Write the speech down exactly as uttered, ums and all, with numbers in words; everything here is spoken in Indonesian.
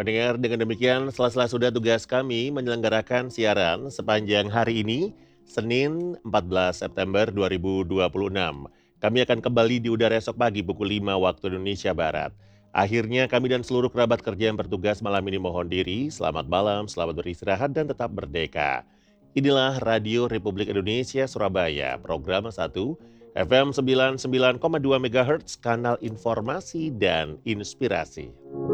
Pendengar, dengan demikian sela-sela sudah tugas kami menyelenggarakan siaran sepanjang hari ini, Senin empat belas September dua ribu dua puluh enam. Kami akan kembali di udara esok pagi pukul lima waktu Indonesia Barat. Akhirnya kami dan seluruh kerabat kerja yang bertugas malam ini mohon diri, selamat malam, selamat beristirahat dan tetap merdeka. Inilah Radio Republik Indonesia Surabaya, program satu, F M sembilan puluh sembilan koma dua MHz, kanal informasi dan inspirasi.